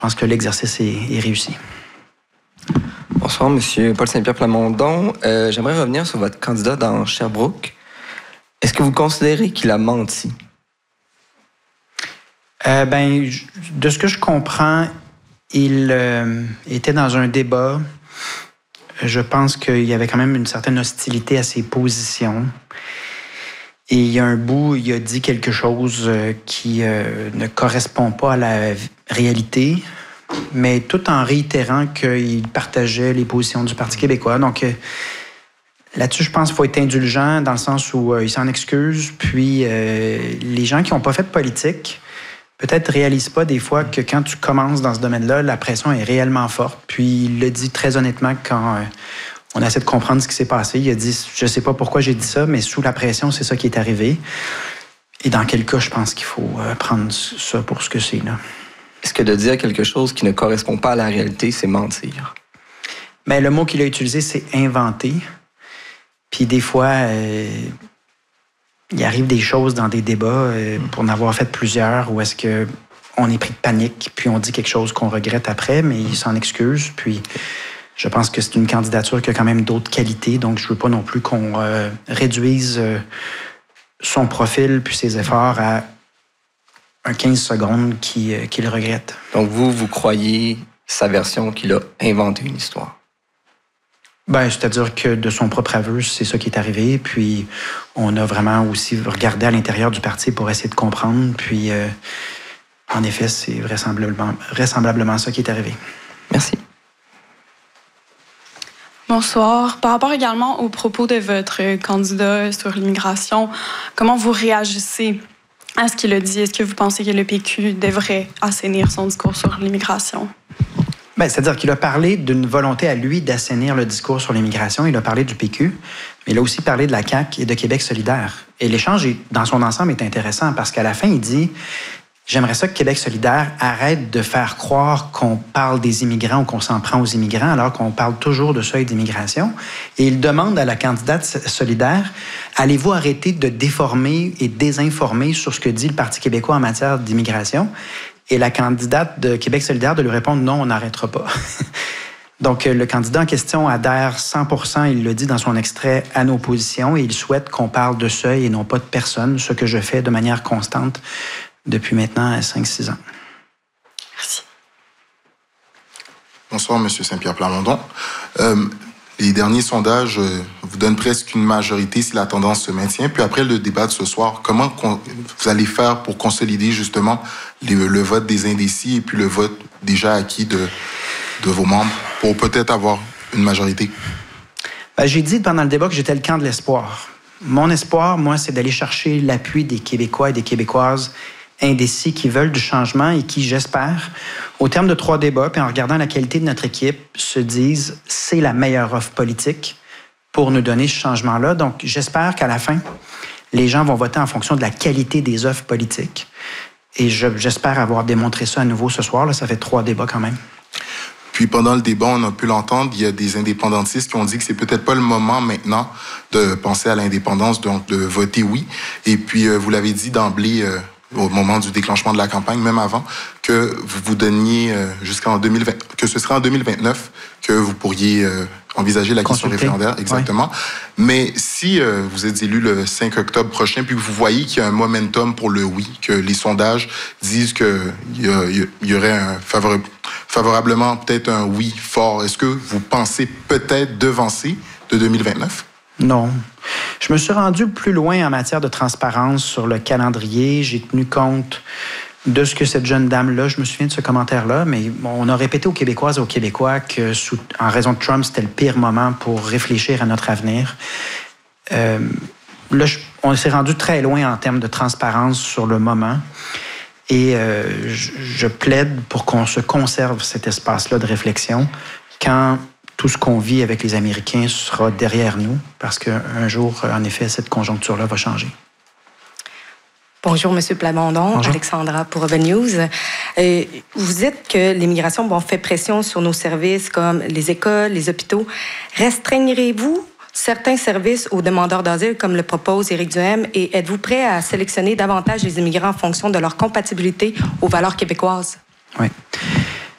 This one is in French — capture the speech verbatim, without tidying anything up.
pense que l'exercice est, est réussi. Bonsoir, M. Paul Saint-Pierre Plamondon. Euh, j'aimerais revenir sur votre candidat dans Sherbrooke. Est-ce que vous considérez qu'il a menti? Euh, ben, de ce que je comprends, il euh, était dans un débat. Je pense qu'il y avait quand même une certaine hostilité à ses positions. Et il y a un bout, il a dit quelque chose qui euh, ne correspond pas à la réalité, mais tout en réitérant qu'il partageait les positions du Parti québécois. Donc, euh, là-dessus, je pense qu'il faut être indulgent dans le sens où euh, il s'en excuse. Puis, euh, les gens qui n'ont pas fait de politique, peut-être ne réalisent pas des fois que quand tu commences dans ce domaine-là, la pression est réellement forte. Puis, il le dit très honnêtement quand euh, on essaie de comprendre ce qui s'est passé. Il a dit, je ne sais pas pourquoi j'ai dit ça, mais sous la pression, c'est ça qui est arrivé. Et dans quel cas, je pense qu'il faut euh, prendre ça pour ce que c'est, là. Est-ce que de dire quelque chose qui ne correspond pas à la réalité, c'est mentir? Bien, le mot qu'il a utilisé, c'est inventer. Puis des fois, euh, il arrive des choses dans des débats, euh, pour en avoir fait plusieurs, où est-ce qu'on est pris de panique, puis on dit quelque chose qu'on regrette après, mais il s'en excuse. Puis je pense que c'est une candidature qui a quand même d'autres qualités, donc je ne veux pas non plus qu'on euh, réduise euh, son profil puis ses efforts à un quinze secondes qu'il euh, qu'il regrette. Donc vous, vous croyez sa version qu'il a inventé une histoire? Ben, c'est-à-dire que de son propre aveu, c'est ça qui est arrivé. Puis on a vraiment aussi regardé à l'intérieur du parti pour essayer de comprendre. Puis euh, en effet, c'est vraisemblablement, vraisemblablement ça qui est arrivé. Merci. Bonsoir. Par rapport également aux propos de votre candidat sur l'immigration, comment vous réagissez à ce qu'il a dit? Est-ce que vous pensez que le P Q devrait assainir son discours sur l'immigration? Bien, c'est-à-dire qu'il a parlé d'une volonté à lui d'assainir le discours sur l'immigration. Il a parlé du P Q, mais il a aussi parlé de la C A Q et de Québec solidaire. Et l'échange, dans son ensemble, est intéressant parce qu'à la fin, il dit « J'aimerais ça que Québec solidaire arrête de faire croire qu'on parle des immigrants ou qu'on s'en prend aux immigrants alors qu'on parle toujours de seuil d'immigration. » Et il demande à la candidate solidaire « Allez-vous arrêter de déformer et désinformer sur ce que dit le Parti québécois en matière d'immigration? » Et la candidate de Québec solidaire de lui répondre « Non, on n'arrêtera pas. » Donc, le candidat en question adhère cent pour cent, il le dit dans son extrait, à nos positions et il souhaite qu'on parle de seuil et non pas de personne, ce que je fais de manière constante depuis maintenant cinq six ans. Merci. Bonsoir, M. Saint-Pierre Plamondon. Euh, les derniers sondages euh, vous donnent presque une majorité si la tendance se maintient. Puis après le débat de ce soir, comment vous allez faire pour consolider justement les, le vote des indécis et puis le vote déjà acquis de, de vos membres pour peut-être avoir une majorité? Ben, j'ai dit pendant le débat que j'étais le camp de l'espoir. Mon espoir, moi, c'est d'aller chercher l'appui des Québécois et des Québécoises indécis qui veulent du changement et qui, j'espère, au terme de trois débats, puis en regardant la qualité de notre équipe, se disent c'est la meilleure offre politique pour nous donner ce changement-là. Donc, j'espère qu'à la fin, les gens vont voter en fonction de la qualité des offres politiques. Et je, j'espère avoir démontré ça à nouveau ce soir. Là, ça fait trois débats quand même. Puis pendant le débat, on a pu l'entendre, il y a des indépendantistes qui ont dit que c'est peut-être pas le moment maintenant de penser à l'indépendance, donc de voter oui. Et puis, euh, vous l'avez dit d'emblée, euh, au moment du déclenchement de la campagne, même avant, que vous vous donniez euh, jusqu'en deux mille vingt, que ce serait en deux mille vingt-neuf que vous pourriez euh, envisager la question référendaire, exactement. Ouais. Mais si euh, vous êtes élu le cinq octobre prochain, puis que vous voyez qu'il y a un momentum pour le oui, que les sondages disent qu'il y, y, y aurait un favorable, favorablement peut-être un oui fort, est-ce que vous pensez peut-être devancer de deux mille vingt-neuf? Non. Je me suis rendu plus loin en matière de transparence sur le calendrier. J'ai tenu compte de ce que cette jeune dame-là, je me souviens de ce commentaire-là, mais on a répété aux Québécoises et aux Québécois que, sous, en raison de Trump, c'était le pire moment pour réfléchir à notre avenir. Euh, là, je, on s'est rendu très loin en termes de transparence sur le moment. Et euh, je, je plaide pour qu'on se conserve cet espace-là de réflexion quand tout ce qu'on vit avec les Américains sera derrière nous, parce qu'un jour, en effet, cette conjoncture-là va changer. Bonjour, M. Plamondon. Bonjour. Alexandra pour Urban News. Euh, vous dites que l'immigration bon, fait pression sur nos services comme les écoles, les hôpitaux. Restreignerez-vous certains services aux demandeurs d'asile, comme le propose Éric Duhem, et êtes-vous prêt à sélectionner davantage les immigrants en fonction de leur compatibilité aux valeurs québécoises? Oui.